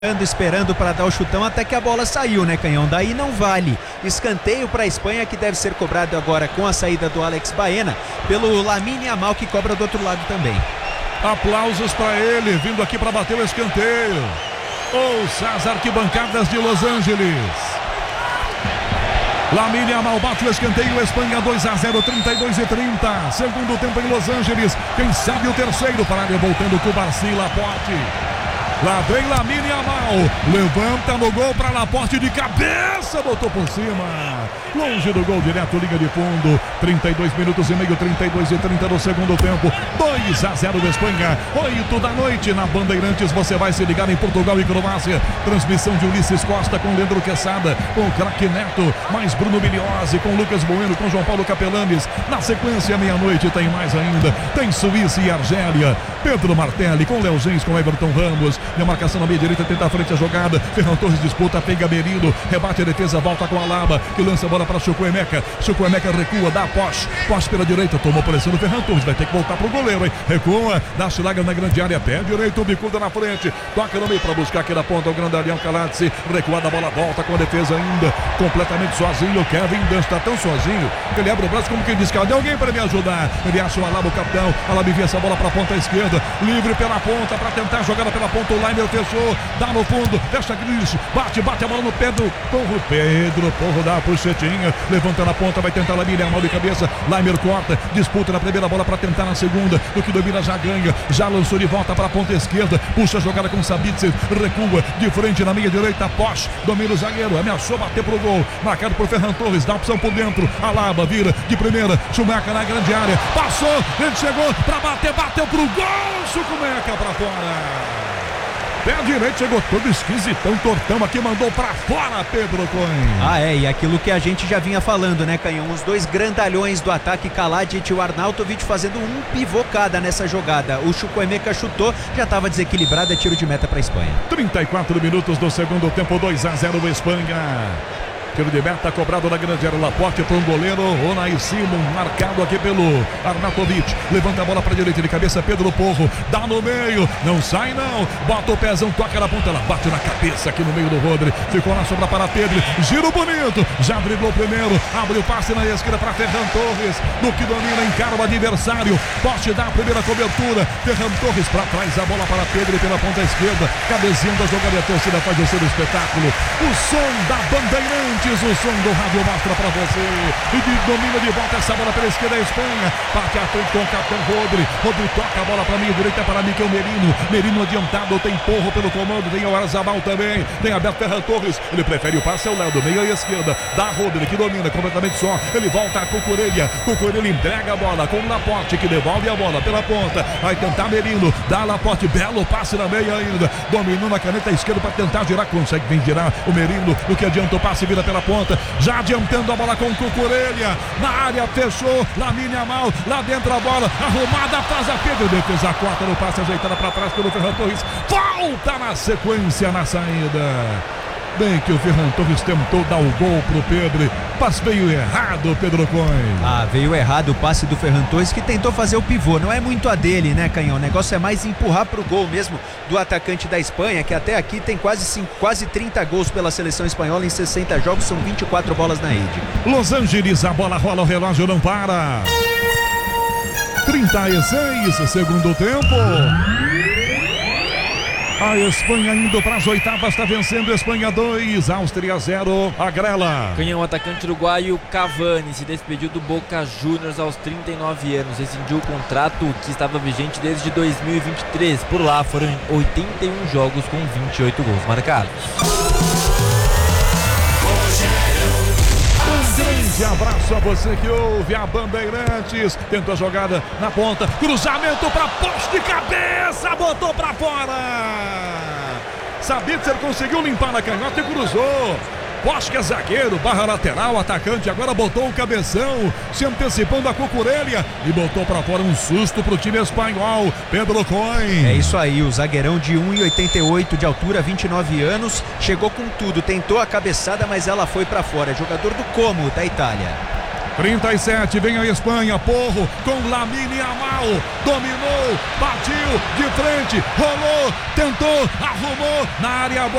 Esperando para dar o chutão até que a bola saiu, né, Canhão? Daí não vale. Escanteio para a Espanha, que deve ser cobrado agora com a saída do Alex Baena pelo Lamine Yamal, que cobra do outro lado também. Aplausos para ele, vindo aqui para bater o escanteio. Ouça as arquibancadas de Los Angeles. Lamine Yamal bate o escanteio, Espanha 2-0, 32-30. Segundo tempo em Los Angeles. Quem sabe o terceiro para ele, voltando com o Barci Laporte. Lá vem Lamine Yamal, levanta no gol para Laporte de cabeça, botou por cima, longe do gol, direto, linha de fundo. 32 minutos e meio, 32-30 no segundo tempo, 2-0 Espanha, 8 da noite na Bandeirantes. Você vai se ligar em Portugal e Croácia, transmissão de Ulisses Costa com Leandro Quesada, com o craque Neto, mais Bruno Miliose, com Lucas Bueno, com João Paulo Capelanes. Na sequência, meia-noite tem mais ainda, tem Suíça e Argélia, Pedro Martelli com Léo Gens, com Everton Ramos. E a marcação na meia direita, tenta a frente a jogada. Ferran Torres disputa, pega Merino, rebate a defesa, volta com a Alaba, que lança a bola para Chukwuemeka. Chukwuemeka recua, dá Posch pela direita, tomou pressão do Ferran Torres, vai ter que voltar pro goleiro, hein? Recua, dá Chilaga na grande área, pé direito, bicuda na frente, toca no meio para buscar aqui na ponta o grandalhão Kalatze. Recuada a bola, volta com a defesa ainda, completamente sozinho. Kevin Dunn está tão sozinho que ele abre o braço como quem diz: cadê alguém para me ajudar? Ele acha o Alaba, o capitão. Alaba envia essa bola para a ponta esquerda, livre pela ponta para tentar a jogada pela ponta. O Laimer fechou, dá no fundo, fecha Gris, bate a bola no pé do Porro. Pedro Porro dá a puxetinha, levanta na ponta, vai tentar Lamine Yamal de cabeça. Laimer corta, disputa na primeira bola para tentar na segunda. Do que domina já ganha, já lançou de volta para a ponta esquerda, puxa a jogada com Sabitzer, recua de frente na meia direita. Posch domina o zagueiro, ameaçou bater pro gol, marcado por Ferran Torres, dá opção por dentro. Alaba vira de primeira, Chumeca na grande área, passou, ele chegou para bater, bateu pro gol, Chumeca para fora. Pé direito, chegou todo esquisitão, tortão aqui, mandou pra fora Pedro Cohen. E aquilo que a gente já vinha falando, né, Canhão? Os dois grandalhões do ataque, Kalajic e o Arnautovic, fazendo um pivocada nessa jogada. O Chukwuemeka chutou, já estava desequilibrado, é tiro de meta pra Espanha. 34 minutos do segundo tempo, 2-0 Espanha. Tiro de meta cobrado na grande área. Laporte para um goleiro, Unai Simon, marcado aqui pelo Arnautovic. Levanta a bola para a direita de cabeça, Pedro Porro, dá no meio, não sai não, bota o pezão, toca na ponta, ela bate na cabeça aqui no meio do Rodri. Ficou na sombra para Pedro, giro bonito, já driblou primeiro, abre o passe na esquerda para Ferran Torres, do que domina, encara o adversário, Poste dá a primeira cobertura, Ferran Torres para trás, a bola para Pedro pela ponta esquerda, cabezinho da jogada, a torcida faz o seu espetáculo. O som da Bandeirantes, o som do rádio mostra pra você. E domina de volta essa bola pela esquerda a Espanha. Parte à frente com o capitão Rodri. Rodri toca a bola pra meia direita para Mikel Merino. Merino adiantado, tem Porro pelo comando, tem o Arzabal também. Tem aberto Ferran Torres. Ele prefere o passe ao lado, meia e esquerda. Dá Rodri que domina completamente só. Ele volta com Cucurella. Cucurella entrega a bola com o Laporte que devolve a bola pela ponta. Vai tentar Merino. Dá Laporte, belo passe na meia ainda. Dominou na caneta esquerda para tentar girar. Consegue bem girar o Merino. O que adianta o passe, vira pela ponta, já adiantando a bola com Cucurella, na área fechou, Lamine Yamal, lá dentro a bola, arrumada, faz a Pedro, defesa corta no passe, ajeitada para trás pelo Ferran Torres, falta na sequência na saída. Bem que o Ferran Torres tentou dar o gol pro Pedro, mas veio errado, Pedro Cohen. Veio errado o passe do Ferran Torres, que tentou fazer o pivô, não é muito a dele, né, Canhão? O negócio é mais empurrar pro gol mesmo do atacante da Espanha, que até aqui tem quase 30 gols pela seleção espanhola em 60 jogos, são 24 bolas na rede. Los Angeles, a bola rola, o relógio não para. 36, segundo tempo. A Espanha indo para as oitavas, está vencendo. Espanha 2, Áustria 0, a Grela. Canhão, atacante uruguaio Cavani se despediu do Boca Juniors aos 39 anos. Rescindiu o contrato que estava vigente desde 2023. Por lá foram 81 jogos com 28 gols marcados. Grande abraço a você que ouve a Bandeirantes. Tentou a jogada na ponta, cruzamento para Poste de cabeça, botou para fora. Sabitzer conseguiu limpar na canhota e cruzou. Posch que é zagueiro, barra lateral, atacante, agora botou o cabeção, se antecipando a Cucurella e botou pra fora um susto pro time espanhol, Pedro Cohen. É isso aí, o zagueirão de 1,88 de altura, 29 anos, chegou com tudo, tentou a cabeçada, mas ela foi pra fora, jogador do Como, da Itália. 37, vem a Espanha, Porro com Lamine Yamal, dominou, partiu de frente, rolou, tentou, arrumou na área.